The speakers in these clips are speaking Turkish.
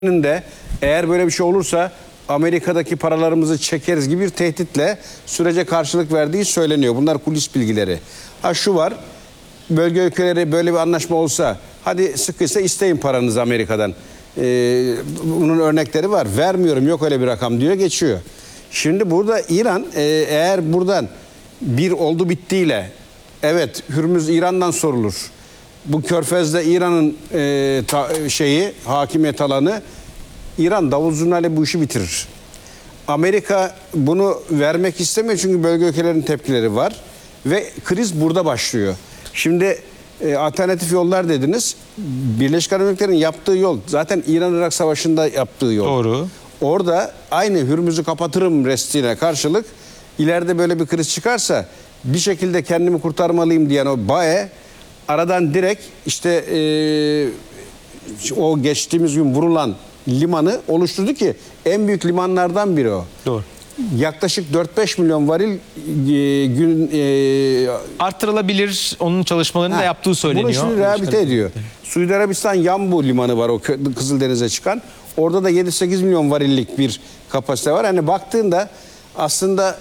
de eğer böyle bir şey olursa Amerika'daki paralarımızı çekeriz gibi bir tehditle sürece karşılık verdiği söyleniyor. Bunlar kulis bilgileri. Ha şu var, bölge ülkeleri böyle bir anlaşma olsa hadi sıkıysa isteyin paranızı Amerika'dan. Bunun örnekleri var. Vermiyorum, yok öyle bir rakam diyor, geçiyor. Şimdi burada İran eğer buradan bir oldu bittiyle, evet Hürmüz İran'dan sorulur. Bu Körfez'de İran'ın hakimiyet alanı, İran davul zurnayla bu işi bitirir. Amerika bunu vermek istemiyor çünkü bölge ülkelerinin tepkileri var ve kriz burada başlıyor. Şimdi alternatif yollar dediniz. Birleşik Arap Emirlikleri'nin yaptığı yol zaten İran-Irak Savaşı'nda yaptığı yol. Doğru. Orada aynı Hürmüz'ü kapatırım restine karşılık ileride böyle bir kriz çıkarsa bir şekilde kendimi kurtarmalıyım diyen o BAE aradan direkt işte o geçtiğimiz gün vurulan limanı oluşturdu ki en büyük limanlardan biri o. Doğru. Yaklaşık 4-5 milyon varil Arttırılabilir, onun çalışmalarını da yaptığı söyleniyor. Bunu şimdi rehabilite ediyor. Suudi Arabistan Yanbu limanı var, o Kızıldeniz'e çıkan. Orada da 7-8 milyon varillik bir kapasite var. Hani baktığında aslında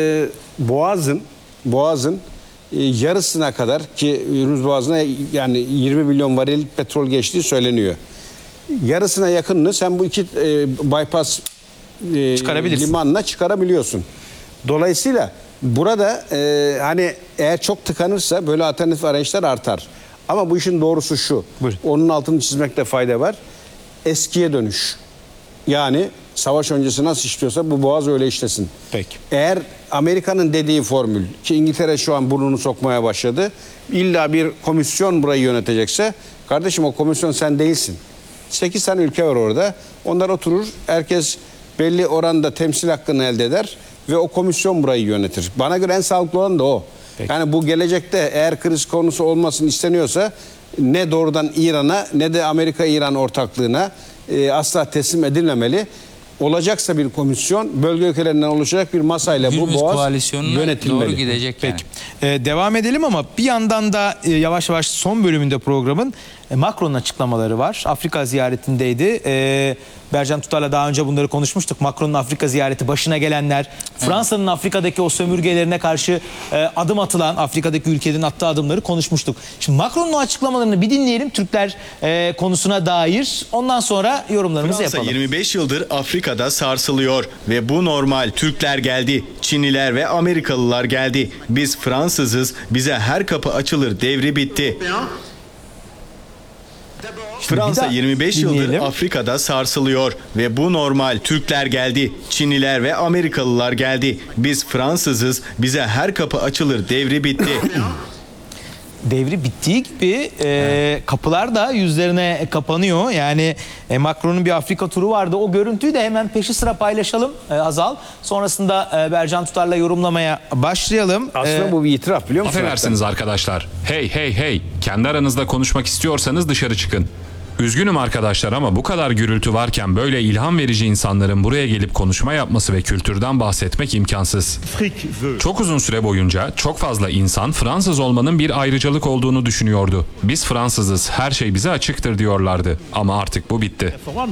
Boğaz'ın yarısına kadar, ki Hürmüz Boğazı'na yani 20 milyon varil petrol geçtiği söyleniyor. Yarısına yakınını sen bu iki bypass limanla çıkarabiliyorsun. Dolayısıyla burada hani eğer çok tıkanırsa böyle alternatif arayışlar artar. Ama bu işin doğrusu şu. Buyurun. Onun altını çizmekte fayda var. Eskiye dönüş. Yani savaş öncesi nasıl işliyorsa bu boğaz öyle işlesin. Peki. Eğer Amerika'nın dediği formül, ki İngiltere şu an burnunu sokmaya başladı, illa bir komisyon burayı yönetecekse, kardeşim o komisyon sen değilsin. 8 tane ülke var orada. Onlar oturur, herkes belli oranda temsil hakkını elde eder ve o komisyon burayı yönetir. Bana göre en sağlıklı olan da o. Peki. Yani bu gelecekte eğer kriz konusu olmasını isteniyorsa ne doğrudan İran'a ne de Amerika-İran ortaklığına asla teslim edilmemeli. Olacaksa bir komisyon, bölge ülkelerinden oluşacak bir masayla bu boğaz yönetilmeli. Doğru gidecek yani. Peki. Devam edelim ama bir yandan da yavaş yavaş son bölümünde programın Macron'un açıklamaları var. Afrika ziyaretindeydi. Bercan Tutar'la daha önce bunları konuşmuştuk. Macron'un Afrika ziyareti, başına gelenler, Fransa'nın Afrika'daki o sömürgelerine karşı adım atılan, Afrika'daki ülkelerin attığı adımları konuşmuştuk. Şimdi Macron'un o açıklamalarını bir dinleyelim Türkler konusuna dair. Ondan sonra yorumlarımızı Fransa yapalım. 25 yıldır Afrika'da sarsılıyor ve bu normal. Türkler geldi, Çinliler ve Amerikalılar geldi. Biz Fransızız, bize her kapı açılır devri bitti. Fransa 25 yıldır Afrika'da sarsılıyor ve bu normal. Türkler geldi, Çinliler ve Amerikalılar geldi. Biz Fransızız, bize her kapı açılır devri bitti. Devri bittiği gibi kapılar da yüzlerine kapanıyor. Yani Macron'un bir Afrika turu vardı. O görüntüyü de hemen peşi sıra paylaşalım Azal. Sonrasında Bercan Tutar'la yorumlamaya başlayalım. Aslında bu bir itiraf, biliyor musun? Affedersiniz arkadaşlar. Hey. Kendi aranızda konuşmak istiyorsanız dışarı çıkın. Üzgünüm arkadaşlar ama bu kadar gürültü varken böyle ilham verici insanların buraya gelip konuşma yapması ve kültürden bahsetmek imkansız. Çok uzun süre boyunca çok fazla insan Fransız olmanın bir ayrıcalık olduğunu düşünüyordu. Biz Fransızız, her şey bize açıktır diyorlardı. Ama artık bu bitti.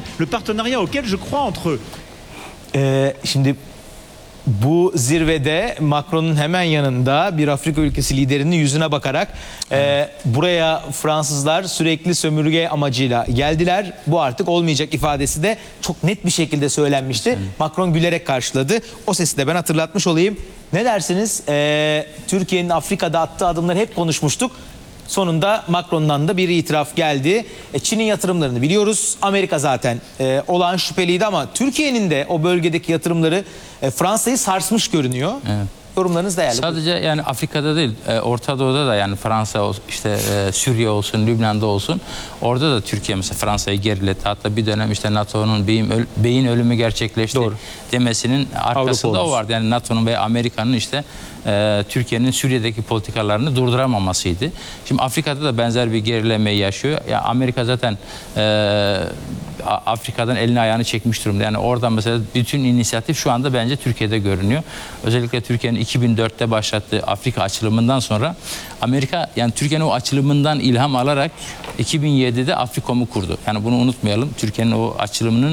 Şimdi bu zirvede Macron'un hemen yanında bir Afrika ülkesi liderinin yüzüne bakarak buraya Fransızlar sürekli sömürge amacıyla geldiler, bu artık olmayacak ifadesi de çok net bir şekilde söylenmişti. Macron gülerek karşıladı. O sesi de ben hatırlatmış olayım. Ne dersiniz? Türkiye'nin Afrika'da attığı adımları hep konuşmuştuk. Sonunda Macron'dan da bir itiraf geldi. Çin'in yatırımlarını biliyoruz. Amerika zaten olağan şüpheliydi ama Türkiye'nin de o bölgedeki yatırımları Fransa'yı sarsmış görünüyor. Evet. Yorumlarınız değerli. Sadece yani Afrika'da değil, Orta Doğu'da da, yani Fransa işte Suriye olsun, Lübnan'da olsun, orada da Türkiye mesela Fransa'yı geriletti. Hatta bir dönem işte NATO'nun beyin ölümü gerçekleşti demesinin arkasında o vardı. Yani NATO'nun ve Amerika'nın işte Türkiye'nin Suriye'deki politikalarını durduramamasıydı. Şimdi Afrika'da da benzer bir gerilemeyi yaşıyor. Ya Amerika zaten Afrika'dan elini ayağını çekmiş durumda. Yani orada mesela bütün inisiyatif şu anda bence Türkiye'de görünüyor. Özellikle Türkiye'nin 2004'te başlattığı Afrika açılımından sonra Amerika yani Türkiye'nin o açılımından ilham alarak 2007'de Afrikom'u kurdu. Yani bunu unutmayalım. Türkiye'nin o açılımının